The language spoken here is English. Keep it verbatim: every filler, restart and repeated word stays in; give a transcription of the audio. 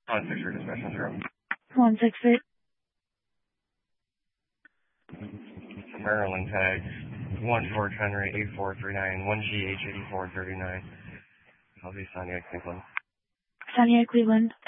One six for dispatch zero. One six eight. Maryland tags. One George Henry eight four three nine. One G H eighty four thirty nine. I'll be Sonia Cleveland. Sonia Cleveland.